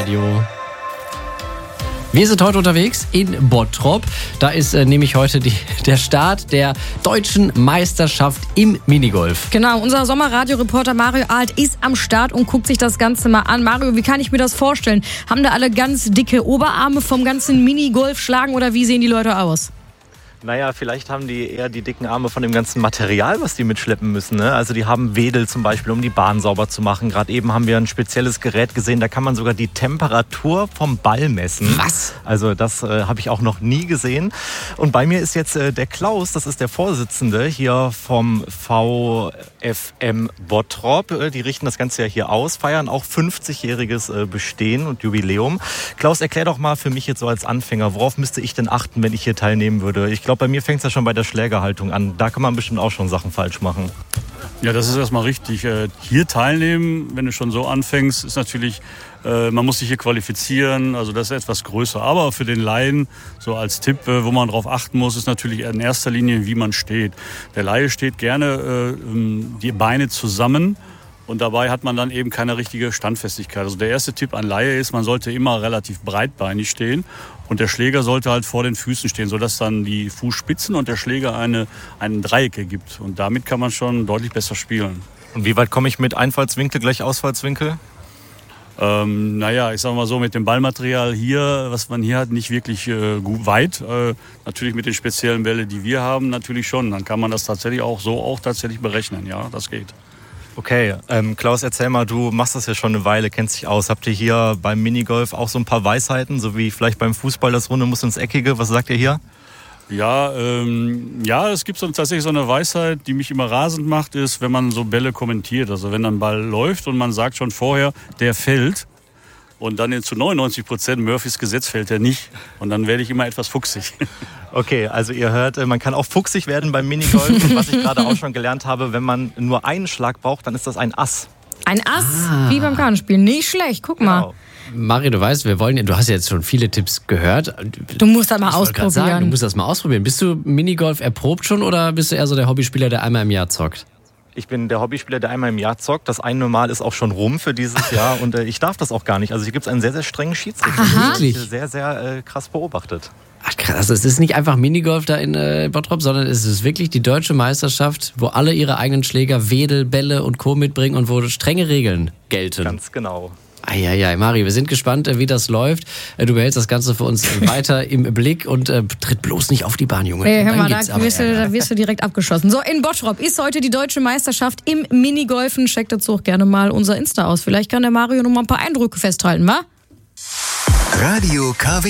Radio. Wir sind heute unterwegs in Bottrop. Da ist nämlich heute der Start der deutschen Meisterschaft im Minigolf. Genau, unser Sommerradio-Reporter Mario Alt ist am Start und guckt sich das Ganze mal an. Mario, wie kann ich mir das vorstellen? Haben da alle ganz dicke Oberarme vom ganzen Minigolf-Schlagen oder wie sehen die Leute aus? Naja, vielleicht haben die eher die dicken Arme von dem ganzen Material, was die mitschleppen müssen. Ne? Also die haben Wedel zum Beispiel, um die Bahn sauber zu machen. Gerade eben haben wir ein spezielles Gerät gesehen, da kann man sogar die Temperatur vom Ball messen. Was? Also das habe ich auch noch nie gesehen. Und bei mir ist jetzt der Klaus, das ist der Vorsitzende hier vom VfM Bottrop. Die richten das Ganze ja hier aus, feiern auch 50-jähriges Bestehen und Jubiläum. Klaus, erklär doch mal für mich jetzt so als Anfänger, worauf müsste ich denn achten, wenn ich hier teilnehmen würde? Ich glaube, bei mir fängt es ja schon bei der Schlägerhaltung an. Da kann man bestimmt auch schon Sachen falsch machen. Ja, das ist erstmal richtig. Hier teilnehmen, wenn du schon so anfängst, ist natürlich, man muss sich hier qualifizieren, also das ist etwas größer. Aber für den Laien, so als Tipp, wo man drauf achten muss, ist natürlich in erster Linie, wie man steht. Der Laie steht gerne die Beine zusammen. Und dabei hat man dann eben keine richtige Standfestigkeit. Also der erste Tipp an Laie ist, man sollte immer relativ breitbeinig stehen. Und der Schläger sollte halt vor den Füßen stehen, sodass dann die Fußspitzen und der Schläger einen Dreieck ergibt. Und damit kann man schon deutlich besser spielen. Und wie weit komme ich mit Einfallswinkel gleich Ausfallswinkel? Ich sag mal so, mit dem Ballmaterial hier, was man hier hat, nicht wirklich weit. Natürlich mit den speziellen Bällen, die wir haben, natürlich schon. Dann kann man das tatsächlich auch tatsächlich berechnen. Ja, das geht. Okay, Klaus, erzähl mal, du machst das ja schon eine Weile, kennst dich aus. Habt ihr hier beim Minigolf auch so ein paar Weisheiten, so wie vielleicht beim Fußball das Runde muss ins Eckige? Was sagt ihr hier? Ja, es gibt tatsächlich so eine Weisheit, die mich immer rasend macht, ist, wenn man so Bälle kommentiert. Also wenn ein Ball läuft und man sagt schon vorher, der fällt. Und dann zu 99% Murphys Gesetz fällt er nicht. Und dann werde ich immer etwas fuchsig. Okay, also ihr hört, man kann auch fuchsig werden beim Minigolf. Und was ich gerade auch schon gelernt habe, wenn man nur einen Schlag braucht, dann ist das ein Ass. Ein Ass, wie beim Kartenspielen. Nicht schlecht, guck mal. Mario, du weißt, du hast ja jetzt schon viele Tipps gehört. Du musst das mal ausprobieren. Du musst das mal ausprobieren. Bist du Minigolf erprobt schon oder bist du eher so der Hobbyspieler, der einmal im Jahr zockt? Ich bin der Hobbyspieler, der einmal im Jahr zockt. Das eine Mal ist auch schon rum für dieses Jahr und ich darf das auch gar nicht. Also hier gibt es einen sehr, sehr strengen Schiedsrichter. Aha. Der ist sehr, sehr krass beobachtet. Ach krass, also es ist nicht einfach Minigolf da in Bottrop, sondern es ist wirklich die deutsche Meisterschaft, wo alle ihre eigenen Schläger, Wedel, Bälle und Co. mitbringen und wo strenge Regeln gelten. Ganz genau. Eieiei, Mario, wir sind gespannt, wie das läuft. Du behältst das Ganze für uns weiter im Blick und tritt bloß nicht auf die Bahn, Junge. Hey, hör mal, da wirst du direkt abgeschossen. So, in Bottrop ist heute die deutsche Meisterschaft im Minigolfen. Checkt dazu auch gerne mal unser Insta aus. Vielleicht kann der Mario noch mal ein paar Eindrücke festhalten, wa? Radio KW.